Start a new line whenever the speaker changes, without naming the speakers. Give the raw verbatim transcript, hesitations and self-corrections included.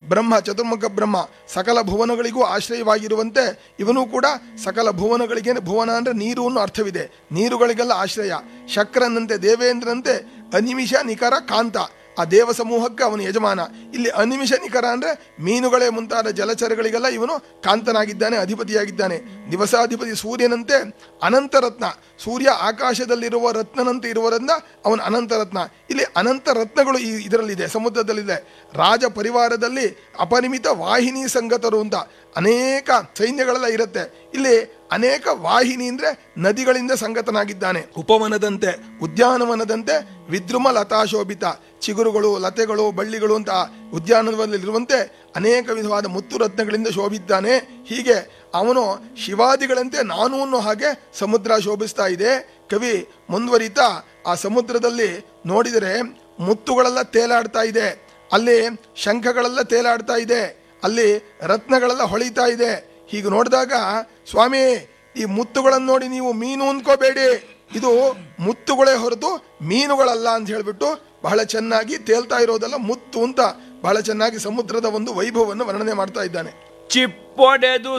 ಬ್ರಹ್ಮ ಚತುರ್ಮುಖ ಬ್ರಹ್ಮ ಸಕಲ ಭುವನಗಳಿಗೂ ಆಶ್ರಯವಾಗಿರುವಂತೆ ಇವನು ಕೂಡ ಸಕಲ ಭುವನಗಳಿಗೆ, ಭುವನ ಅಂದರೆ ನೀರು ಅನ್ನೋ ಅರ್ಥವಿದೆ, ನೀರುಗಳಿಗೆಲ್ಲ ಆಶ್ರಯ. ಶಕ್ರನಂತೆ ದೇವೇಂದ್ರಂತೆ ಅನಿಮಿಷ ನಿಖರ ಕಾಂತ, ಆ ದೇವ ಸಮೂಹಕ್ಕೆ ಅವನು ಯಜಮಾನ. ಇಲ್ಲಿ ಅನಿಮಿಷ ನಿಖರ ಅಂದರೆ ಮೀನುಗಳೇ ಮುಂತಾದ ಜಲಚರಗಳಿಗೆಲ್ಲ ಇವನು ಕಾಂತನಾಗಿದ್ದಾನೆ, ಅಧಿಪತಿಯಾಗಿದ್ದಾನೆ. ದಿವಸಾಧಿಪತಿ ಸೂರ್ಯನಂತೆ ಅನಂತರತ್ನ, ಸೂರ್ಯ ಆಕಾಶದಲ್ಲಿರುವ ರತ್ನನಂತೆ ಇರುವುದರಿಂದ ಅವನು ಅನಂತರತ್ನ. ಇಲ್ಲಿ ಅನಂತ ರತ್ನಗಳು ಈ ಇದರಲ್ಲಿದೆ, ಸಮುದ್ರದಲ್ಲಿದೆ. ರಾಜ ಪರಿವಾರದಲ್ಲಿ ಅಪರಿಮಿತ ವಾಹಿನಿ ಸಂಗತರು ಅಂತ ಅನೇಕ ಸೈನ್ಯಗಳೆಲ್ಲ ಇರುತ್ತೆ. ಇಲ್ಲಿ ಅನೇಕ ವಾಹಿನಿ ಅಂದರೆ ನದಿಗಳಿಂದ ಸಂಗತನಾಗಿದ್ದಾನೆ. ಉಪವನದಂತೆ, ಉದ್ಯಾನವನದಂತೆ ವಿದ್ರುಮ ಲತಾಶೋಭಿತ, ಚಿಗುರುಗಳು ಲತೆಗಳು ಬಳ್ಳಿಗಳು ಅಂತ ಉದ್ಯಾನವನದಲ್ಲಿರುವಂತೆ ಅನೇಕ ವಿಧವಾದ ಮುತ್ತು ರತ್ನಗಳಿಂದ ಶೋಭಿದ್ದಾನೆ. ಹೀಗೆ ಅವನು ಶಿವಾದಿಗಳಂತೆ ನಾನು ಅನ್ನೋ ಹಾಗೆ ಸಮುದ್ರ ಶೋಭಿಸ್ತಾ ಇದೆ. ಕವಿ ಮುಂದುವರಿತಾ ಆ ಸಮುದ್ರದಲ್ಲಿ ನೋಡಿದರೆ ಮುತ್ತುಗಳೆಲ್ಲ ತೇಲಾಡ್ತಾ ಇದೆ, ಅಲ್ಲಿ ಶಂಖಗಳೆಲ್ಲ ತೇಲಾಡ್ತಾ ಇದೆ, ಅಲ್ಲಿ ರತ್ನಗಳೆಲ್ಲ ಹೊಳಿತಾ ಇದೆ. ಹೀಗೆ ನೋಡಿದಾಗ ಸ್ವಾಮಿ ಈ ಮುತ್ತುಗಳನ್ನು ನೋಡಿ ನೀವು ಮೀನು ಅಂದ್ಕೋಬೇಡಿ, ಇದು ಮುತ್ತುಗಳೇ ಹೊರತು ಮೀನುಗಳಲ್ಲ ಅಂತ ಹೇಳಿಬಿಟ್ಟು ಬಹಳ ಚೆನ್ನಾಗಿ ತೇಲ್ತಾ ಇರೋದೆಲ್ಲ ಮುತ್ತು ಅಂತ ಬಹಳ ಚೆನ್ನಾಗಿ ಸಮುದ್ರದ ಒಂದು ವೈಭವವನ್ನು ವರ್ಣನೆ ಮಾಡ್ತಾ ಇದ್ದಾನೆ.
ಚಿಪ್ಪೊಡೆದು